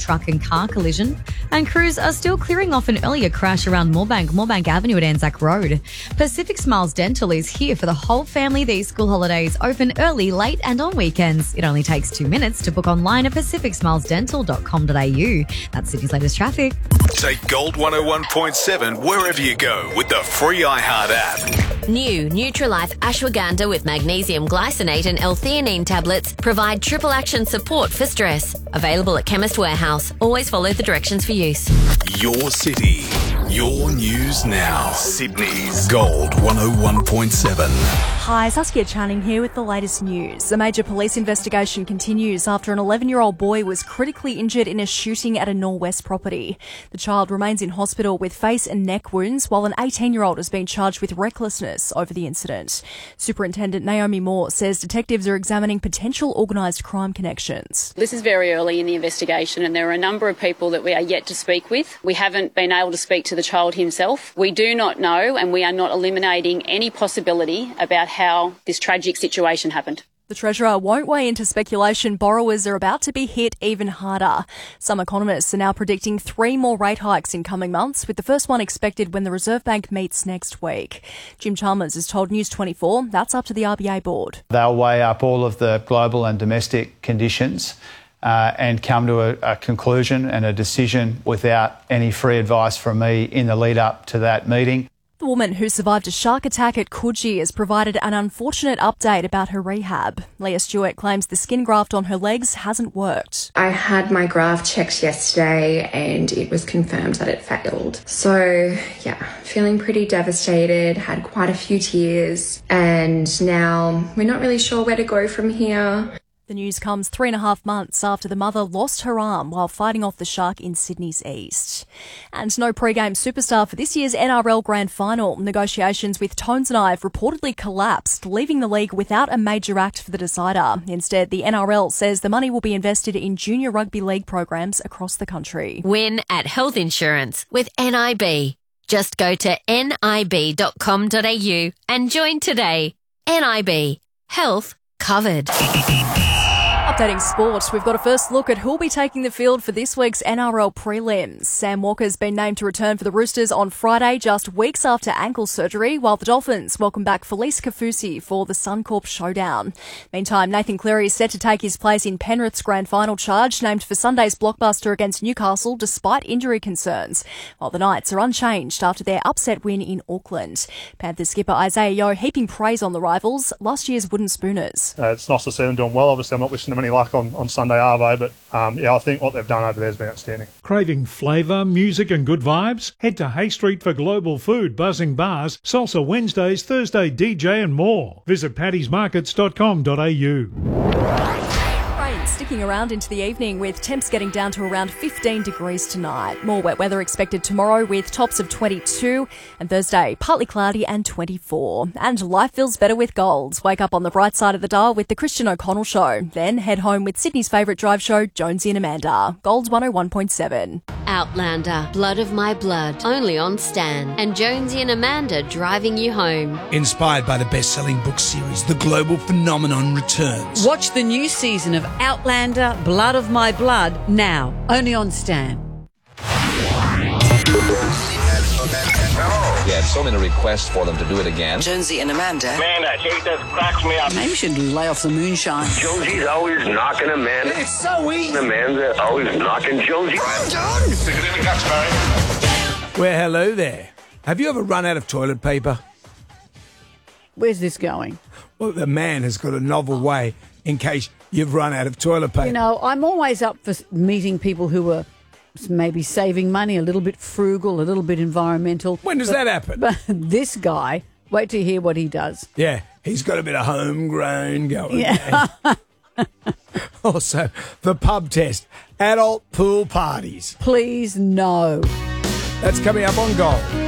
truck and car collision. And crews are still clearing off an earlier crash around Moorebank Avenue at Anzac Road. Pacific Smiles Dental is here for the whole family these school holidays, open early, late and on weekends. It only takes 2 minutes to book online at pacificsmilesdental.com.au. That's Sydney's latest traffic. Take Gold 101.7 wherever you go with the free iHeart app. New Nutrilife Ashwagandha with magnesium glycinate and L-theanine tablets provide triple action support for stress. Available at Chemist Warehouse. Always follow the directions for use. Your city, your news now. Sydney's Gold 101.7. Hi, Saskia Channing here with the latest news. A major police investigation continues after an 11-year-old boy was critically injured in a shooting at a Norwest property. The child remains in hospital with face and neck wounds, while an 18-year-old has been charged with recklessness over the incident. Superintendent Naomi Moore says detectives are examining potential organised crime connections. This is very early in the investigation and there are a number of people that we are yet to speak with. We haven't been able to speak to the child himself. We do not know and we are not eliminating any possibility about how this tragic situation happened. The Treasurer won't weigh into speculation borrowers are about to be hit even harder. Some economists are now predicting 3 more rate hikes in coming months, with the first one expected when the Reserve Bank meets next week. Jim Chalmers has told News 24 that's up to the RBA board. They'll weigh up all of the global and domestic conditions and come to a conclusion and a decision without any free advice from me in the lead up to that meeting. The woman who survived a shark attack at Coogee has provided an unfortunate update about her rehab. Leah Stewart claims the skin graft on her legs hasn't worked. I had my graft checked yesterday and it was confirmed that it failed. So, feeling pretty devastated, had quite a few tears, and now we're not really sure where to go from here. The news comes 3.5 months after the mother lost her arm while fighting off the shark in Sydney's east. And no pre-game superstar for this year's NRL Grand Final. Negotiations with Tones and I have reportedly collapsed, leaving the league without a major act for the decider. Instead, the NRL says the money will be invested in junior rugby league programs across the country. Win at health insurance with NIB. Just go to nib.com.au and join today. NIB. Health covered. Updating sport, we've got a first look at who'll be taking the field for this week's NRL prelims. Sam Walker's been named to return for the Roosters on Friday, just weeks after ankle surgery, while the Dolphins welcome back Felice Kafusi for the Suncorp showdown. Meantime, Nathan Cleary is set to take his place in Penrith's grand final charge, named for Sunday's blockbuster against Newcastle despite injury concerns, while the Knights are unchanged after their upset win in Auckland. Panthers skipper Isaiah Yeo heaping praise on the rivals, last year's wooden spooners. It's nice to see them doing well. Obviously, I'm not wishing them any luck on Sunday, are they? But I think what they've done over there has been outstanding. Craving flavour, music and good vibes? Head to Hay Street for global food, buzzing bars, salsa Wednesdays, Thursday DJ and more. Visit paddysmarkets.com.au. Sticking around into the evening with temps getting down to around 15 degrees tonight. More wet weather expected tomorrow with tops of 22 and Thursday partly cloudy and 24. And life feels better with Gold. Wake up on the bright side of the dial with the Christian O'Connell Show. Then head home with Sydney's favourite drive show, Jonesy and Amanda. Gold 101.7. Outlander, Blood of My Blood, only on Stan. And Jonesy and Amanda driving you home. Inspired by the best-selling book series, The Global Phenomenon returns. Watch the new season of Outlander, Blood of My Blood, now, only on Stan. We had so many requests for them to do it again. Jonesy and Amanda. Man, that hate that cracks me up. Maybe you should lay off the moonshine. Jonesy's always knocking Amanda. It's so easy. Amanda always knocking Jonesy. I'm done. Stick it in the guts, Barry. Well, hello there. Have you ever run out of toilet paper? Where's this going? Well, the man has got a novel way in case you've run out of toilet paper. You know, I'm always up for meeting people who are maybe saving money, a little bit frugal, a little bit environmental. When does that happen? But this guy, wait to hear what he does. Yeah, he's got a bit of homegrown going. Yeah. Also, the pub test, adult pool parties. Please, no. That's coming up on Gold.